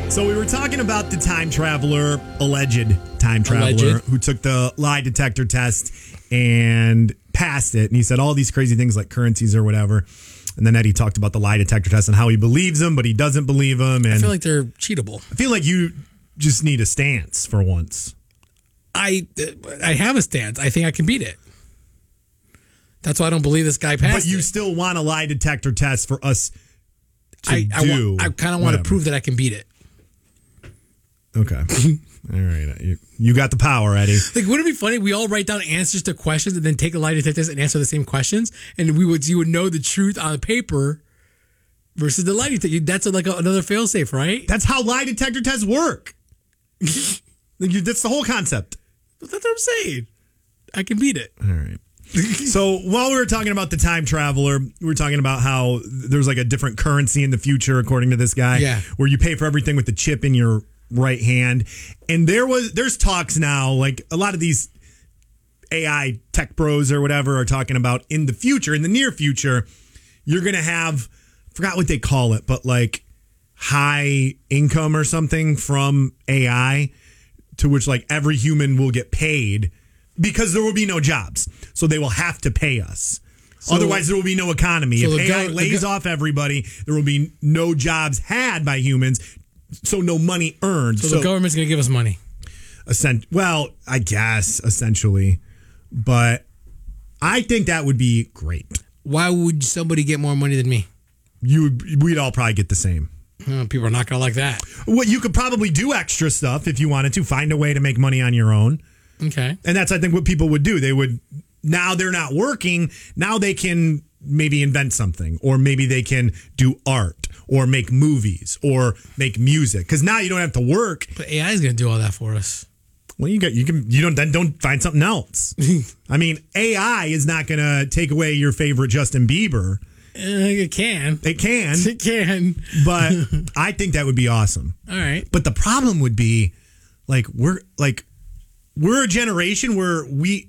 So we were talking about the time traveler, alleged time traveler, who took the lie detector test and passed it. And he said all these crazy things like currencies or whatever. And then Eddie talked about the lie detector test and how he believes them, but he doesn't believe them. And I feel like they're cheatable. I feel like you just need a stance for once. I have a stance. I think I can beat it. That's why I don't believe this guy passed. But you still want a lie detector test for us to do. I kind of want to prove that I can beat it. Okay. All right. You got the power, Eddie. Like, wouldn't it be funny? We all write down answers to questions and then take a lie detector test and answer the same questions, and you would know the truth on the paper versus the lie detector. That's another failsafe, right? That's how lie detector tests work. That's the whole concept. That's what I'm saying. I can beat it. All right. So while we were talking about the time traveler, we were talking about how there's like a different currency in the future, according to this guy, where you pay for everything with the chip in your right hand. And there's talks now, like a lot of these AI tech bros or whatever are talking about in the future, in the near future, you're going to have, forgot what they call it, but like high income or something from AI, to which like every human will get paid because there will be no jobs. So they will have to pay us. So, otherwise, there will be no economy. So if AI lays off everybody, there will be no jobs had by humans, so no money earned. So the government's going to give us money. Well, I guess, essentially. But I think that would be great. Why would somebody get more money than me? We'd all probably get the same. People are not going to like that. Well, you could probably do extra stuff if you wanted to. Find a way to make money on your own. Okay. And that's, I think, what people would do. They would, now they're not working, now they can maybe invent something, or maybe they can do art, or make movies, or make music. Because now you don't have to work. But AI is going to do all that for us. Well, don't find something else. I mean, AI is not going to take away your favorite Justin Bieber. It can. It can. It can. But I think that would be awesome. All right. But the problem would be, we're a generation where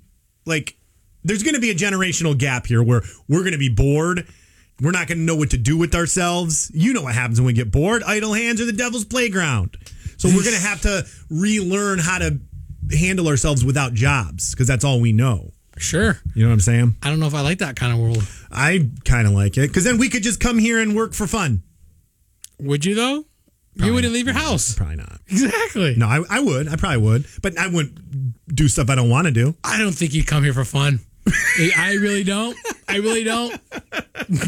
there's going to be a generational gap here where we're going to be bored. We're not going to know what to do with ourselves. You know what happens when we get bored. Idle hands are the devil's playground. So we're going to have to relearn how to handle ourselves without jobs, because that's all we know. Sure. You know what I'm saying? I don't know if I like that kind of world. I kind of like it, because then we could just come here and work for fun. Would you, though? Probably you wouldn't leave your house. Probably not. Exactly. No, I would. I probably would. But I wouldn't do stuff I don't want to do. I don't think you'd come here for fun. I really don't.